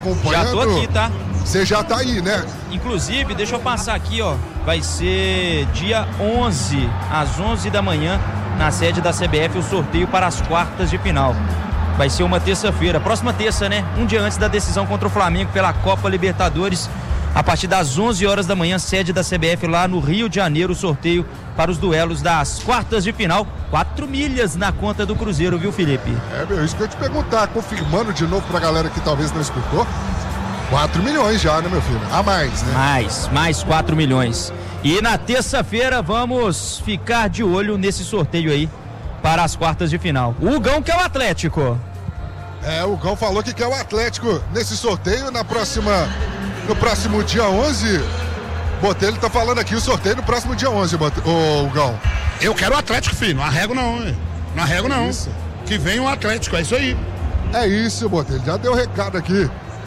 acompanhando. Já tô aqui, tá? Você já tá aí, né? Inclusive, deixa eu passar aqui, ó. Vai ser dia 11, às 11 da manhã, na sede da CBF, o sorteio para as quartas de final. Vai ser uma terça-feira, próxima terça, né? Um dia antes da decisão contra o Flamengo pela Copa Libertadores. A partir das 11 horas da manhã, sede da CBF lá no Rio de Janeiro, o sorteio para os duelos das quartas de final. 4 milhas na conta do Cruzeiro, viu, Felipe? Isso que eu ia te perguntar, confirmando de novo pra galera que talvez não escutou. 4 milhões já, né, meu filho? A mais, né? Mais 4 milhões. E na terça-feira vamos ficar de olho nesse sorteio aí para as quartas de final. O Hugão que é o Atlético. O Hugão falou que quer o Atlético nesse sorteio no próximo dia 11. Botelho tá falando aqui o sorteio no próximo dia 11, o Hugão. Eu quero o Atlético, filho, não arrego não, hein? Não arrego não. Isso. Que vem o Atlético, é isso aí. É isso, Botelho, já deu recado aqui.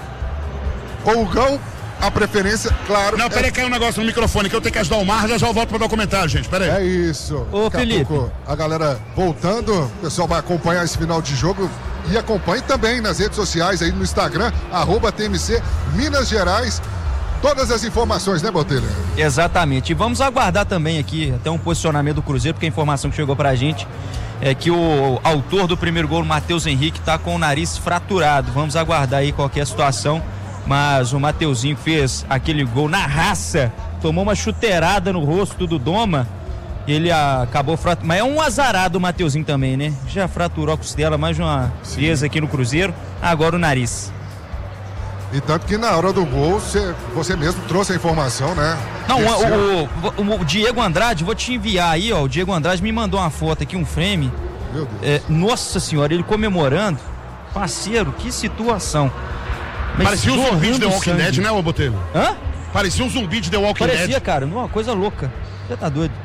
O Hugão, a preferência, claro. Não, peraí, caiu um negócio no microfone que eu tenho que ajudar o Mar, já eu volto para dar o comentário, gente, peraí. É isso. Ô, Felipe. Pouco, a galera voltando, o pessoal vai acompanhar esse final de jogo e acompanhe também nas redes sociais aí no Instagram, @TMC Minas Gerais. Todas as informações, né, Botelho? Exatamente. E vamos aguardar também aqui até um posicionamento do Cruzeiro, porque a informação que chegou pra gente é que o autor do primeiro gol, o Matheus Henrique, tá com o nariz fraturado. Vamos aguardar aí qual que é a situação. Mas o Mateuzinho fez aquele gol na raça, tomou uma chuteirada no rosto do Doma. Ele acabou fraturando. Mas é um azarado o Mateuzinho também, né? Já fraturou a costela mais de uma vez aqui no Cruzeiro. Agora o nariz. E tanto que na hora do gol, você mesmo trouxe a informação, né? Não, o Diego Andrade, vou te enviar aí, ó. O Diego Andrade me mandou uma foto aqui, um frame. Meu Deus. Nossa senhora, ele comemorando. Parceiro, que situação. Mas parecia um zumbi de The Walking Dead, né, ô Botelho? Hã? Parecia um zumbi de The Walking Dead. Parecia, cara, uma coisa louca. Você tá doido.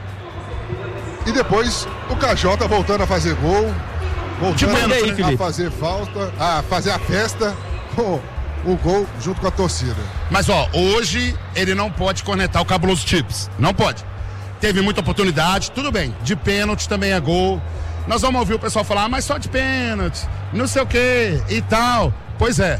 E depois o KJ voltando a fazer gol, voltando aí, a fazer falta, a fazer a festa, o gol junto com a torcida. Mas ó, hoje ele não pode cornetar o Cabuloso Chips, não pode. Teve muita oportunidade, tudo bem, de pênalti também é gol. Nós vamos ouvir o pessoal falar, mas só de pênalti, não sei o que e tal. Pois é,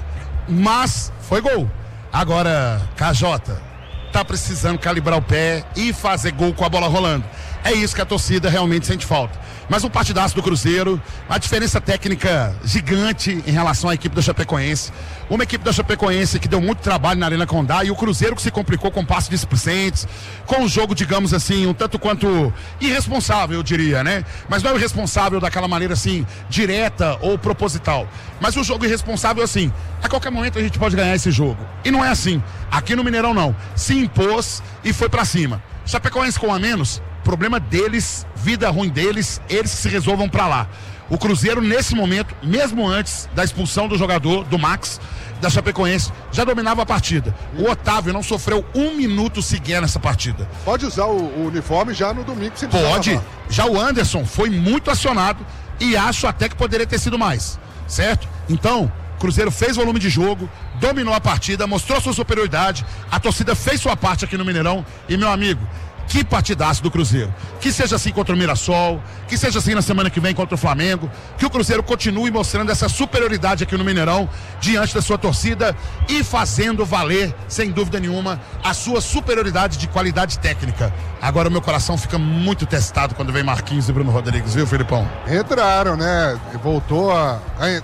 mas foi gol. Agora, KJ tá precisando calibrar o pé e fazer gol com a bola rolando. É isso que a torcida realmente sente falta. Mas um partidaço do Cruzeiro, uma diferença técnica gigante em relação à equipe da Chapecoense. Uma equipe da Chapecoense que deu muito trabalho na Arena Condá, e o Cruzeiro que se complicou com passes displicentes, com um jogo, digamos assim, um tanto quanto irresponsável, eu diria, né? Mas não é irresponsável daquela maneira assim, direta ou proposital. Mas um jogo irresponsável assim, a qualquer momento a gente pode ganhar esse jogo. E não é assim. Aqui no Mineirão não. Se impôs e foi pra cima. Chapecoense com a menos, problema deles, vida ruim deles, eles que se resolvam pra lá. O Cruzeiro, nesse momento, mesmo antes da expulsão do jogador, do Max, da Chapecoense, já dominava a partida. O Otávio não sofreu um minuto sequer nessa partida. Pode usar o uniforme já no domingo, se pode. Já o Anderson foi muito acionado e acho até que poderia ter sido mais, certo? Então, o Cruzeiro fez volume de jogo, dominou a partida, mostrou sua superioridade, a torcida fez sua parte aqui no Mineirão e, meu amigo, que partidaço do Cruzeiro. Que seja assim contra o Mirassol, que seja assim na semana que vem contra o Flamengo, que o Cruzeiro continue mostrando essa superioridade aqui no Mineirão, diante da sua torcida e fazendo valer, sem dúvida nenhuma, a sua superioridade de qualidade técnica. Agora o meu coração fica muito testado quando vem Marquinhos e Bruno Rodrigues, viu, Felipão? Entraram, né? Voltou a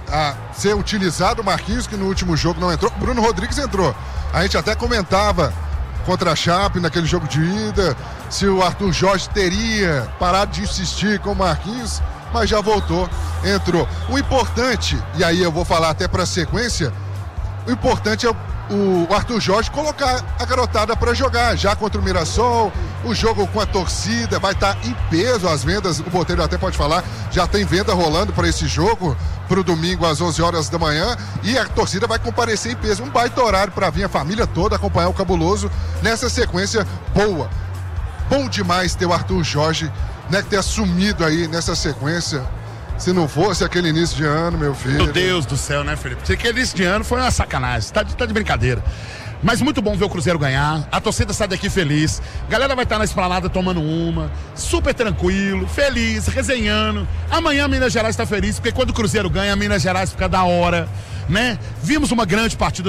ser utilizado o Marquinhos, que no último jogo não entrou. Bruno Rodrigues entrou. A gente até comentava contra a Chape naquele jogo de ida, se o Arthur Jorge teria parado de insistir com o Marquinhos, mas já voltou, entrou. O importante, e aí eu vou falar até para a sequência, o importante é o Arthur Jorge colocar a garotada para jogar, já contra o Mirassol, o jogo com a torcida vai estar em peso, as vendas, o Botelho até pode falar, já tem venda rolando para esse jogo, para o domingo às 11 horas da manhã, e a torcida vai comparecer em peso, um baita horário para vir a família toda acompanhar o Cabuloso nessa sequência boa. Bom demais ter o Arthur Jorge, né, ter assumido aí nessa sequência. Se não fosse aquele início de ano, meu filho. Meu Deus do céu, né, Felipe? Aquele início de ano foi uma sacanagem. Tá de brincadeira. Mas muito bom ver o Cruzeiro ganhar. A torcida sai daqui feliz. A galera vai estar na esplanada tomando uma. Super tranquilo, feliz, resenhando. Amanhã Minas Gerais está feliz, porque quando o Cruzeiro ganha, Minas Gerais fica da hora, né? Vimos uma grande partida